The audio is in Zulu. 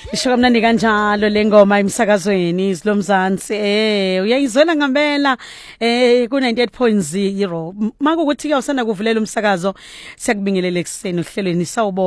Isho kamnandi kanjalo lengoma emsakazweni isilomzansi uyayizwela ngempela ku 98.0 makukuthi ke usanda kuvulela umsakazo siyakubingelele ekseni ohlelweni sawubona